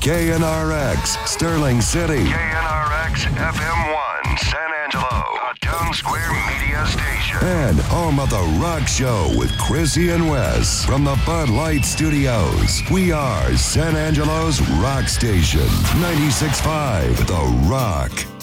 KNRX, Sterling City. KNRX FM 1, San Angelo, a Town Square media station. And home of The Rock Show with Chrissy and Wes. From the Bud Light Studios, we are San Angelo's rock station. 96.5 The Rock.